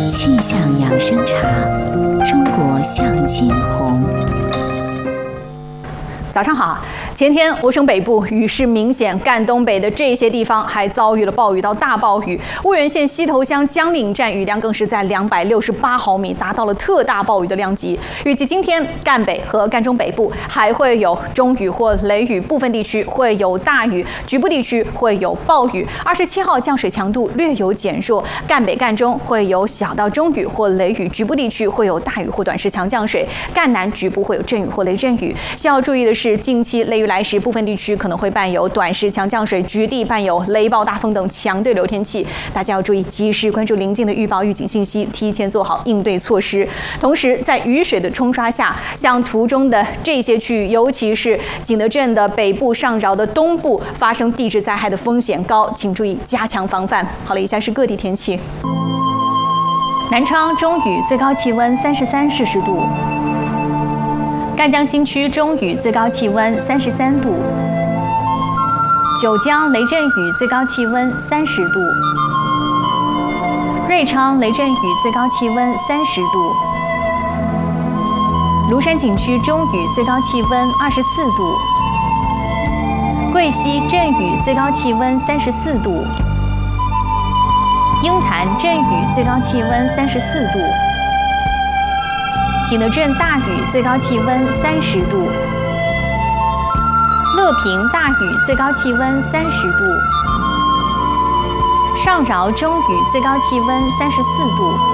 气象养生茶，中国向金红。 早上好，前天我省北部雨势明显，赣东北的这些地方还遭遇了暴雨到大暴雨。婺源县溪头乡江岭站雨量更是在268毫米，达到了特大暴雨的量级。预计今天赣北和赣中北部还会有中雨或雷雨，部分地区会有大雨，局部地区会有暴雨。27号降水强度略有减弱，赣北、赣中会有小到中雨或雷雨，局部地区会有大雨或短时强降水。赣南局部会有阵雨或雷阵雨。需要注意的是，近期雷雨来时，部分地区可能会伴有短时强降水，局地伴有雷暴大风等强对流天气。大家要注意及时关注临近的预报预警信息，提前做好应对措施。同时，在雨水的冲刷下，像图中的这些区域，尤其是景德镇的北部、上饶的东部，发生地质灾害的风险高，请注意加强防范。好了，以下是各地天气。南昌中雨，最高气温33摄氏度。赣江新区中雨，最高气温33度；九江雷阵雨，最高气温30度；瑞昌雷阵雨，最高气温30度；庐山景区中雨，最高气温24度；贵溪阵雨，最高气温34度；鹰潭阵雨，最高气温34度。景德镇大雨，最高气温30度；乐平大雨，最高气温30度；上饶中雨，最高气温34度；